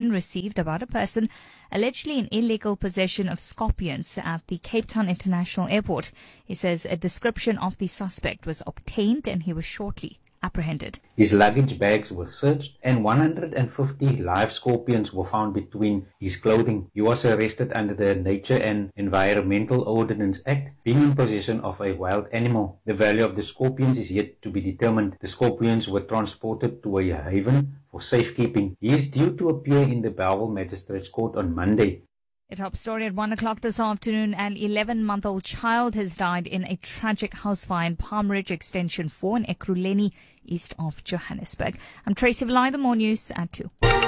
information received about a person allegedly in illegal possession of scorpions at the Cape Town International Airport. He says a description of the suspect was obtained and he was shortly apprehended. His luggage bags were searched and 150 live scorpions were found between his clothing. He was arrested under the Nature and Environmental Ordinance Act, being in possession of a wild animal. The value of the scorpions is yet to be determined. The scorpions were transported to a haven for safekeeping. He is due to appear in the Bellville Magistrates Court on Monday. A top story at 1 o'clock this afternoon. An 11-month-old child has died in a tragic house fire in Palm Ridge Extension 4 in Ekurhuleni, east of Johannesburg. I'm Tracy Vilay, the More News at 2.